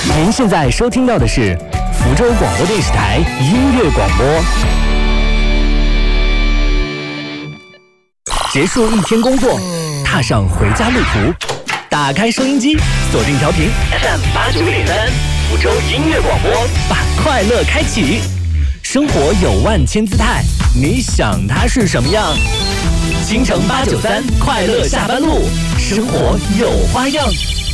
您现在收听到的是福州广播电视台音乐广播。结束一天工作，踏上回家路途，打开收音机，锁定调频 FM89.3，福州音乐广播，把快乐开启。生活有万千姿态，你想它是什么样？京城893快乐下班路，生活有花样。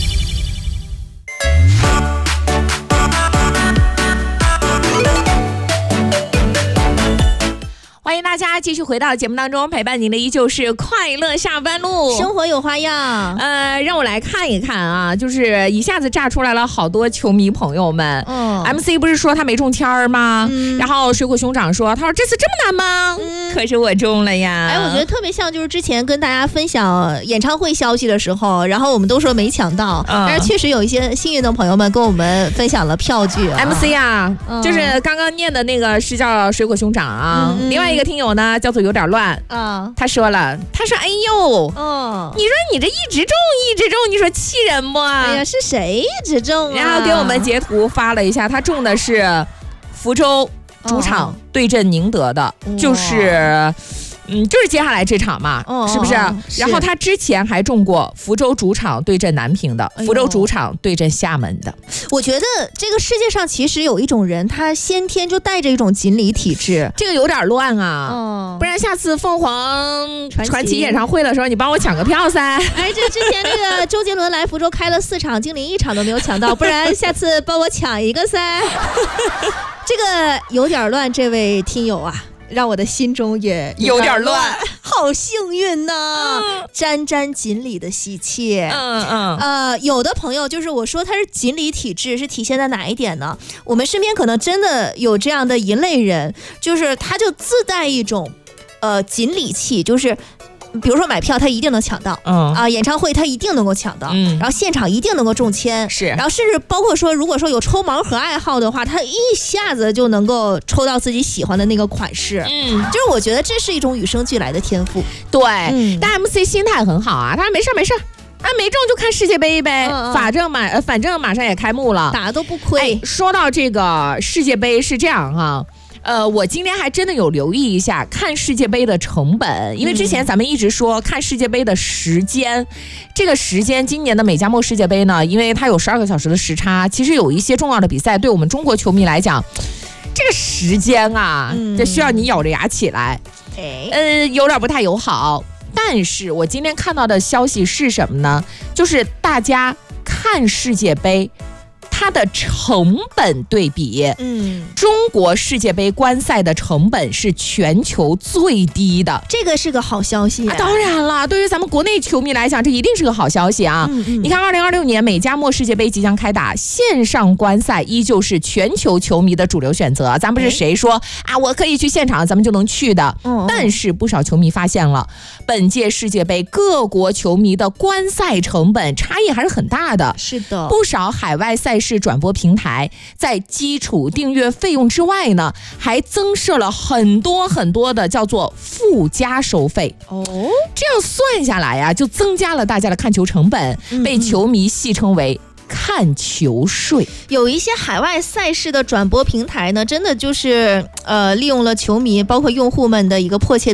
欢迎大家继续回到节目当中，陪伴您的依旧是快乐下班路， 生活有花样。 让我来看一看啊，就是一下子炸出来了好多球迷朋友们。MC 不是说他没中签儿吗？然后水果兄长说，他说这次这么难吗？可是我中了呀。 我觉得特别像就是之前跟大家分享演唱会消息的时候，然后我们都说没抢到，但是确实有一些幸运的朋友们跟我们分享了票据。 MC 啊，就是刚刚念的那个是叫水果兄长啊，另外一个听友呢叫做有点乱他说了，他说哎呦，你说你这一直中，你说气人不？ 哎呀，是谁一直中啊？ 然后给我们截图发了一下，他中的是福州主场对阵宁德的，就是接下来这场嘛，是不是？然后他之前还中过福州主场对阵南平的，福州主场对阵厦门的。 我觉得这个世界上其实有一种人，他先天就带着一种锦鲤体质， 这个有点乱啊。不然下次凤凰传奇演唱会的时候，你帮我抢个票噻。 这之前那个周杰伦来福州开了4场，金陵1场都没有抢到，不然下次帮我抢一个噻。这个有点乱，这位听友啊，让我的心中也有点乱， 好幸运呢，沾沾锦鲤的喜气。有的朋友就是我说他是锦鲤体质，是体现在哪一点呢？我们身边可能真的有这样的一类人，就是他就自带一种锦鲤气，就是比如说买票他一定能抢到，演唱会他一定能够抢到，然后现场一定能够中签， 是， 然后甚至包括说如果说有抽盲盒爱好的话，他一下子就能够抽到自己喜欢的那个款式，就是我觉得这是一种与生俱来的天赋。 对，但 MC 心态很好啊，他说没事没中就看世界杯呗，反正马上也开幕了， 打都不亏。 说到这个世界杯是这样哈。我今天还真的有留意一下看世界杯的成本，因为之前咱们一直说看世界杯的时间，这个时间今年的美加墨世界杯呢，因为它有12个小时的时差，其实有一些重要的比赛对我们中国球迷来讲，这个时间啊，这需要你咬着牙起来，有点不太友好。但是我今天看到的消息是什么呢？就是大家看世界杯它的成本对比，中国世界杯观赛的成本是全球最低的， 这个是个好消息当然了，对于咱们国内球迷来讲，这一定是个好消息啊！你看，2026年美加墨世界杯即将开打，线上观赛依旧是全球球迷的主流选择。咱不是谁说我可以去现场，咱们就能去的。但是不少球迷发现了，本届世界杯各国球迷的观赛成本差异还是很大的。 是的， 不少海外赛事转播平台在基础订阅费用之外呢，还增设了很多的叫做附加收费。这样算下来呀，就增加了大家的看球成本，被球迷戏称为看球税。 有一些海外赛事的转播平台呢，真的就是利用了球迷包括用户们的一个迫切